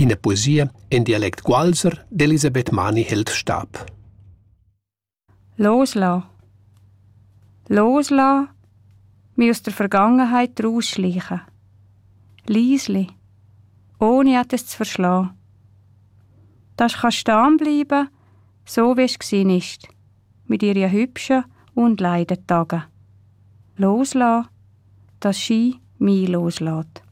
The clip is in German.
in der Poesie in Dialekt Gualser d'Elisabeth Mani hält Stab. Loslassen. Loslassen, mich aus der Vergangenheit rausschleichen. Leisli, ohne etwas zu verschlagen. Das kann stehen bleiben, so wie es gewesen ist, mit ihren hübschen und Leidentagen. Loslassen, dass Ski mich loslässt.